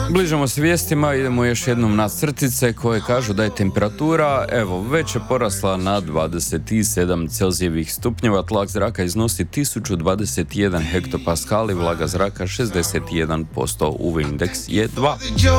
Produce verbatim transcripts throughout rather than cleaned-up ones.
Bližamo se vijestima, idemo još jednom na crtice koje kažu da je temperatura, evo, već je porasla na dvadeset sedam celzijevih stupnjeva, tlak zraka iznosi tisuću dvadeset jedan hektopaskali, vlaga zraka šezdeset jedan posto, U V indeks je dva.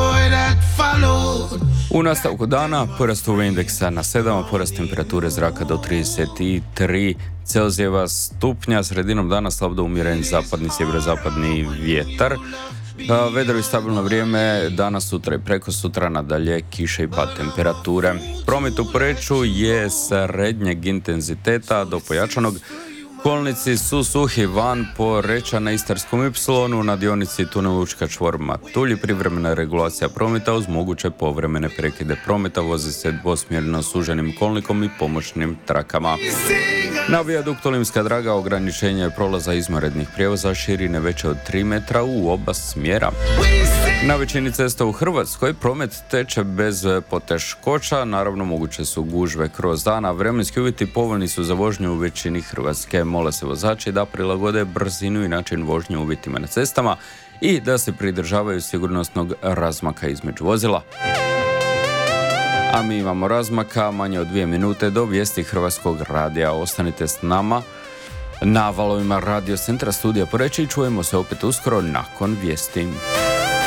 U nastavku dana porast U V indeksa na sedam, a porast temperature zraka do trideset tri celzijeva stupnja, sredinom dana slab do umjeren zapadni, sjeverozapadni vjetar. Vedro i stabilno vrijeme danas, sutra i preko sutra, nadalje kiše i pad temperature. Promet u Poreču je srednjeg intenziteta do pojačanog. Kolnici su suhi van Poreča na Istarskom Ipsilonu, na dionici tunel Učka čvor Matulji, privremena regulacija prometa uz moguće povremene prekide prometa, vozi se dvosmjerno suženim kolnikom i pomoćnim trakama. Na vijaduktu Limska Draga ograničenje je prolaza izvanrednih prijevoza širine veće od tri metra u oba smjera. Na većini cesta u Hrvatskoj promet teče bez poteškoća, naravno moguće su gužve kroz dan, a vremenski uvjeti povoljni su za vožnju u većini Hrvatske. Mole se vozači da prilagode brzinu i način vožnje uvjetima na cestama i da se pridržavaju sigurnosnog razmaka između vozila. A mi imamo razmaka manje od dvije minute do vijesti Hrvatskog radija. Ostanite s nama na valovima Radio Centra Studija Poreč i čujemo se opet uskoro nakon vijesti.